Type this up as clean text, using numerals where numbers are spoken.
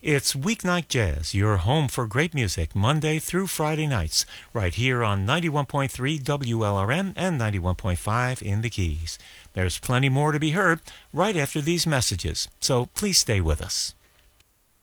It's Weeknight Jazz, your home for great music, Monday through Friday nights, right here on 91.3 WLRN and 91.5 in the Keys. There's plenty more to be heard right after these messages, so please stay with us.